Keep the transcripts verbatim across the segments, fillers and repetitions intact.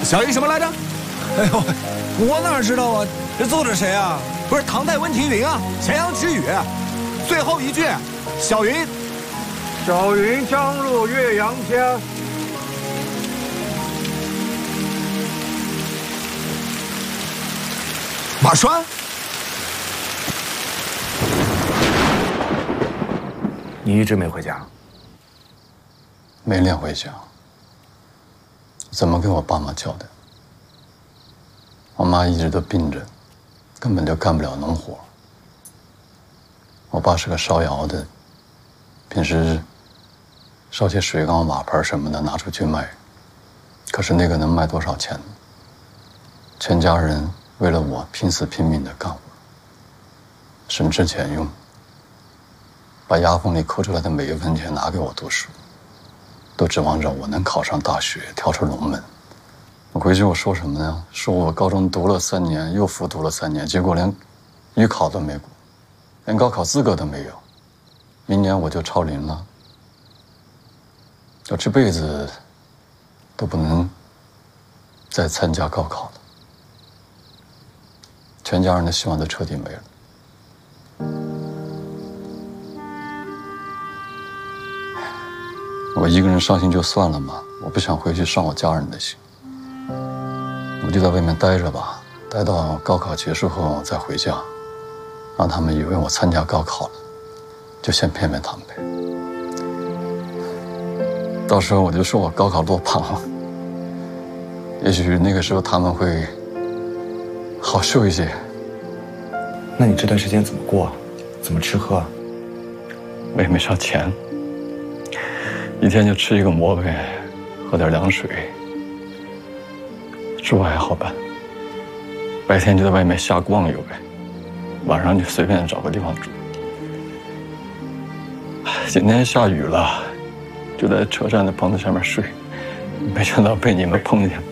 小云什么来着？ 哎呦，我哪知道啊？这奏着谁啊？ 不是唐代温庭筠啊，咸阳之语，最后一句，小云。 小云将入岳阳天。 马栓， 你一直没回家？ 没脸回家，怎么给我爸妈交代？我妈一直都病着，根本就干不了农活。我爸是个烧窑的，平时烧些水缸、瓦盆什么的拿出去卖，可是那个能卖多少钱呢？全家人为了我拼死拼命的干活，省吃俭用，把牙缝里抠出来的每一分钱拿给我读书，都指望着我能考上大学，跳出龙门。我回去我说什么呢？说我高中读了三年，又复读了三年，结果连预考都没过，连高考资格都没有。明年我就超龄了，我这辈子都不能再参加高考了，全家人的希望都彻底没了。我一个人伤心就算了嘛，我不想回去伤我家人的心。我就在外面待着吧，待到高考结束后再回家，让他们以为我参加高考了，就先骗骗他们呗。到时候我就说我高考落榜了，也许那个时候他们会好受一些。 那你这段时间怎么过啊？怎么吃喝啊？ 我也没啥钱，一天就吃一个馍呗，喝点凉水。住还好办，白天就在外面瞎逛悠呗，晚上就随便找个地方住。今天下雨了，就在车站的棚子上面睡，没想到被你们碰见。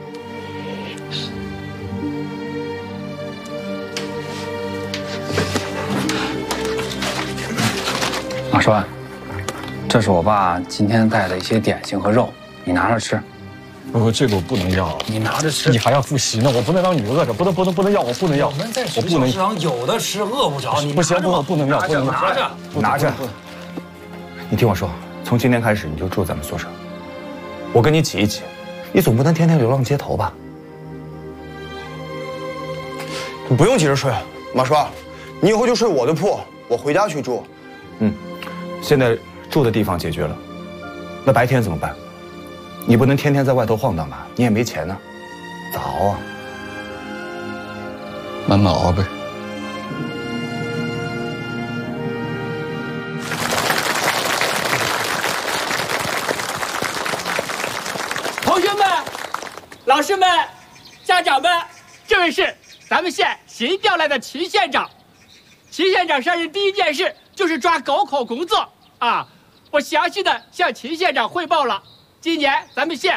马栓，这是我爸今天带的一些点心和肉，你拿着吃。 不，这个我不能要。 你拿着吃。 你还要复习呢，我不能让你饿着，不能不能不能要，我不能要。 我们在学校食堂有的吃，饿不着。你不行，不我不能要，不能拿着拿着。你听我说，从今天开始你就住咱们宿舍，我跟你挤一挤，你总不能天天流浪街头吧？ 你不用急着睡，马栓，你以后就睡我的铺，我回家去住。 嗯，现在住的地方解决了，那白天怎么办？你不能天天在外头晃荡吧？你也没钱呢，咋熬啊？ 慢慢熬呗。 同学们、老师们、家长们，这位是咱们县新调来的秦县长。秦县长上任第一件事就是抓狗口工作啊！我详细的向秦县长汇报了。今年咱们县